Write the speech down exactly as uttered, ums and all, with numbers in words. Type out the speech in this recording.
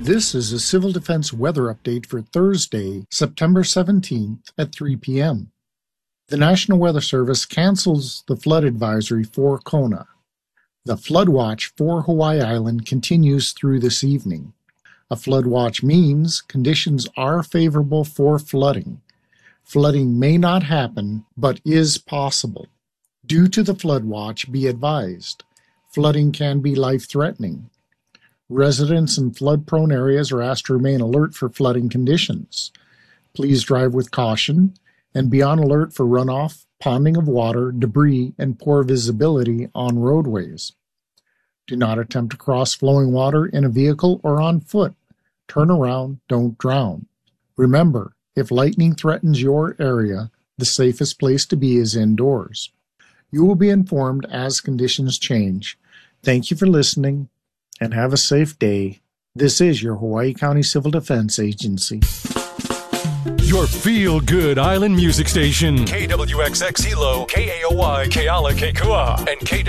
This is a Civil Defense weather update for Thursday, September seventeenth at three p.m. The National Weather Service cancels the flood advisory for Kona. The flood watch for Hawaii Island continues through this evening. A flood watch means conditions are favorable for flooding. Flooding may not happen, but is possible. Due to the flood watch, be advised, flooding can be life-threatening. Residents in flood-prone areas are asked to remain alert for flooding conditions. Please drive with caution and be on alert for runoff, ponding of water, debris, and poor visibility on roadways. Do not attempt to cross flowing water in a vehicle or on foot. Turn around, don't drown. Remember, if lightning threatens your area, the safest place to be is indoors. You will be informed as conditions change. Thank you for listening, and have a safe day. This is your Hawaii County Civil Defense Agency. Your feel-good island music station. K W X X Hilo, K A O Y, Keala, Kekua, and K